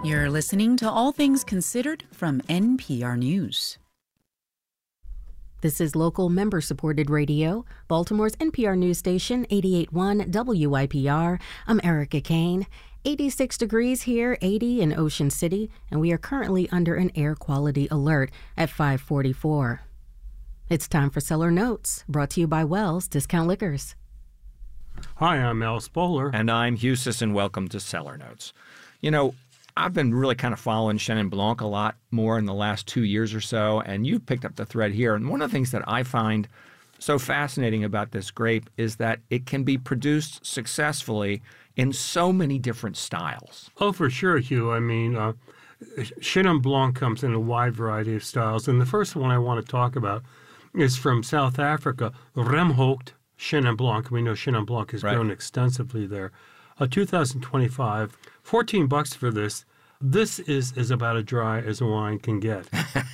You're listening to All Things Considered from NPR News. This is local member-supported radio, Baltimore's NPR news station, 88.1 WYPR. I'm Erica Kane. 86 degrees here, 80 in Ocean City, and we are currently under an air quality alert at 5:44. It's time for Cellar Notes, brought to you by Wells Discount Liquors. Hi, I'm Al Spoler. And I'm Hugh Sisson. Welcome to Cellar Notes. You know, I've been really kind of following Chenin Blanc a lot more in the last 2 years or so, and you've picked up the thread here. And one of the things that I find so fascinating about this grape is that it can be produced successfully in so many different styles. Oh, for sure, Hugh. I mean, Chenin Blanc comes in a wide variety of styles. And the first one I want to talk about is from South Africa, Remhoekt Chenin Blanc. We know Chenin Blanc is grown extensively there. 2025, $14 for this. This is about as dry as a wine can get.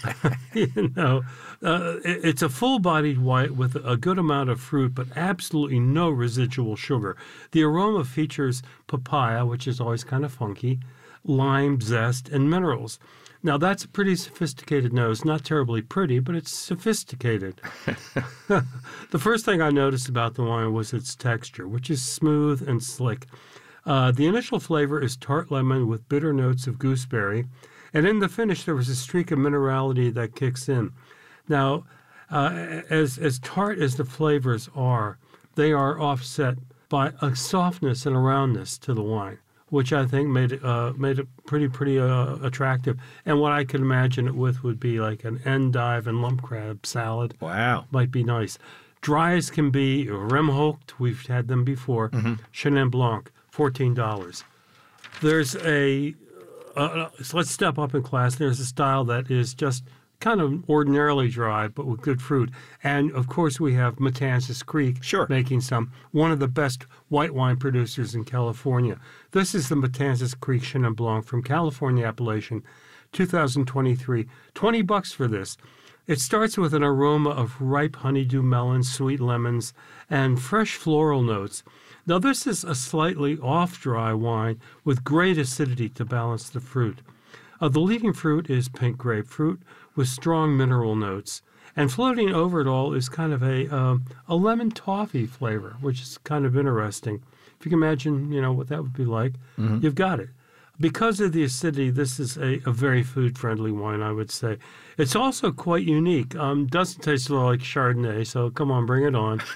It's a full-bodied white with a good amount of fruit, but absolutely no residual sugar. The aroma features papaya, which is always kind of funky, lime, zest, and minerals. Now, that's a pretty sophisticated nose. Not terribly pretty, but it's sophisticated. The first thing I noticed about the wine was its texture, which is smooth and slick. The initial flavor is tart lemon with bitter notes of gooseberry, and in the finish there was a streak of minerality that kicks in. Now, as tart as the flavors are, they are offset by a softness and a roundness to the wine, which I think made it pretty attractive. And what I could imagine it with would be like an endive and lump crab salad. Wow. Might be nice. Dry as can be, Remhoekt, we've had them before, Chenin Blanc, $14. There's so let's step up in class. There's a style that is just kind of ordinarily dry, but with good fruit. And, of course, we have Matanzas Creek making some, one of the best white wine producers in California. This is the Matanzas Creek Chenin Blanc from California Appellation, 2023. $20 for this. It starts with an aroma of ripe honeydew melons, sweet lemons, and fresh floral notes. Now, this is a slightly off-dry wine with great acidity to balance the fruit. The leading fruit is pink grapefruit with strong mineral notes. And floating over it all is kind of a lemon toffee flavor, which is kind of interesting. If you can imagine, what that would be like, you've got it. Because of the acidity, this is a very food-friendly wine, I would say. It's also quite unique. Doesn't taste a lot like Chardonnay, so come on, bring it on.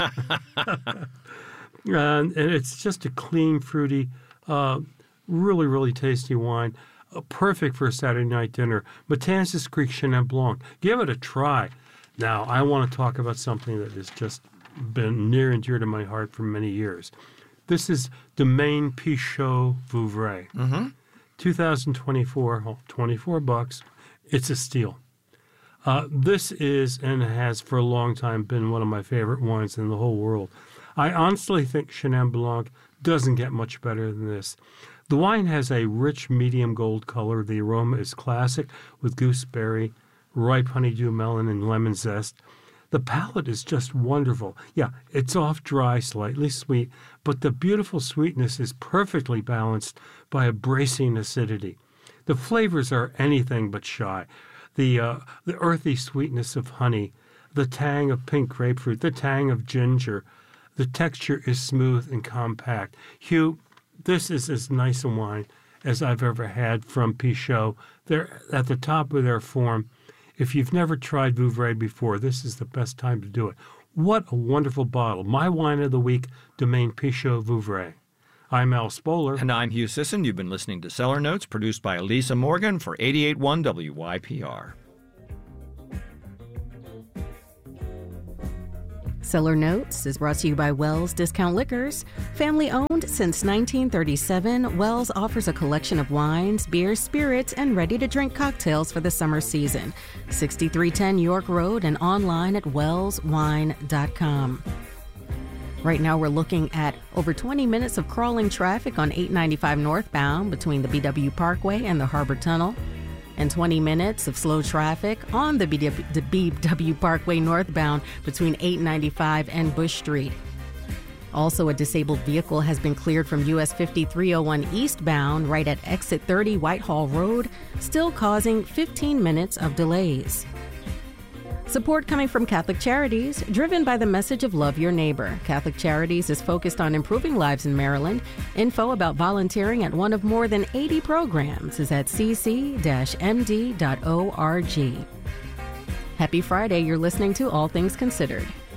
And it's just a clean, fruity, really, really tasty wine. Perfect for a Saturday night dinner. Matanzas Creek Chenin Blanc. Give it a try. Now, I want to talk about something that has just been near and dear to my heart for many years. This is Domaine Pichot Vouvray. 2024, $24. It's a steal. This is and has for a long time been one of my favorite wines in the whole world. I honestly think Chenin Blanc doesn't get much better than this. The wine has a rich medium gold color. The aroma is classic with gooseberry, ripe honeydew melon, and lemon zest. The palate is just wonderful. Yeah, it's off dry, slightly sweet, but the beautiful sweetness is perfectly balanced by a bracing acidity. The flavors are anything but shy. The earthy sweetness of honey, the tang of pink grapefruit, the tang of ginger. The texture is smooth and compact. Hugh, this is as nice a wine as I've ever had from Pichot. They're at the top of their form. If you've never tried Vouvray before, this is the best time to do it. What a wonderful bottle. My wine of the week, Domaine Pichot Vouvray. I'm Al Spoler. And I'm Hugh Sisson. You've been listening to Cellar Notes, produced by Elisa Morgan for 88.1 WYPR. Cellar Notes is brought to you by Wells Discount Liquors. Family owned since 1937, Wells offers a collection of wines, beers, spirits, and ready-to-drink cocktails for the summer season. 6310 York Road and online at wellswine.com. Right now we're looking at over 20 minutes of crawling traffic on 895 northbound between the BW Parkway and the Harbor Tunnel, and 20 minutes of slow traffic on the BW Parkway northbound between 895 and Bush Street. Also, a disabled vehicle has been cleared from US 5301 eastbound right at exit 30 Whitehall Road, still causing 15 minutes of delays. Support coming from Catholic Charities, driven by the message of love your neighbor. Catholic Charities is focused on improving lives in Maryland. Info about volunteering at one of more than 80 programs is at cc-md.org. Happy Friday. You're listening to All Things Considered.